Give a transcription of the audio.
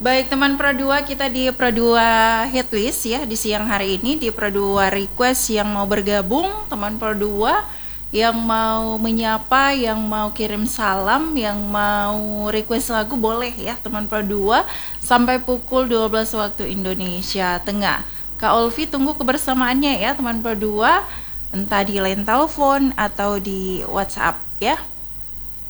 Baik teman Pro 2, kita di Pro 2 Hitlist ya di siang hari ini, di Pro 2 request yang mau bergabung, teman Pro 2 yang mau menyapa, yang mau kirim salam, yang mau request lagu boleh ya teman Pro 2 sampai pukul 12 waktu Indonesia Tengah. Kak Olvi tunggu kebersamaannya ya teman Pro 2, entah di line telepon atau di WhatsApp ya.